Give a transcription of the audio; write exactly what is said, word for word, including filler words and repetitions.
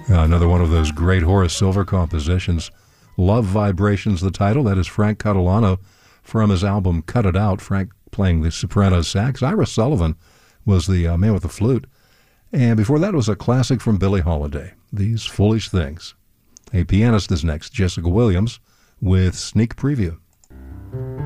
Uh, another one of those great Horace Silver compositions. Love Vibrations, the title. That is Frank Catalano from his album Cut It Out. Frank playing the soprano sax. Ira Sullivan was the uh, man with the flute. And before that was a classic from Billie Holiday, These Foolish Things. A pianist is next, Jessica Williams, with Sneak Preview.